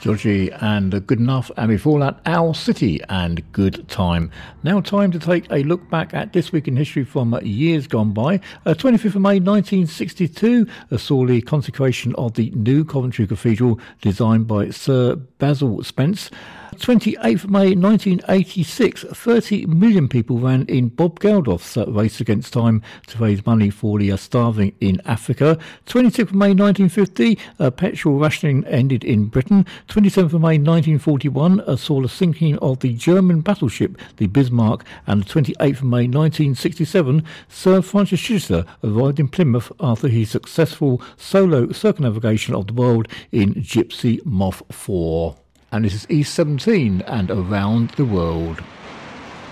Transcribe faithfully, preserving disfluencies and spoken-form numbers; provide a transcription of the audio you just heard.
Georgie and Good Enough, and before that, Owl City and Good Time. Now time to take a look back at This Week in History from years gone by. Uh, twenty-fifth of May nineteen sixty-two uh, saw the consecration of the new Coventry Cathedral, designed by Sir Basil Spence. twenty-eighth of May nineteen eighty-six, thirty million people ran in Bob Geldof's uh, Race Against Time to raise money for the uh, starving in Africa. twenty-sixth of May nineteen fifty, uh, petrol rationing ended in Britain. twenty-seventh of May nineteen forty-one uh, saw the sinking of the German battleship, the Bismarck. And the twenty-eighth of May nineteen sixty-seven, Sir Francis Chichester arrived in Plymouth after his successful solo circumnavigation of the world in Gypsy Moth four. And this is E seventeen and Around the World.